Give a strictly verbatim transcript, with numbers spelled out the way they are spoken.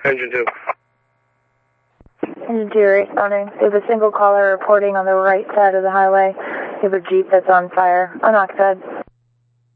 Engine two. Engine two responding. We have a single caller reporting on the right side of the highway. We have a Jeep that's on fire. Unoccupied.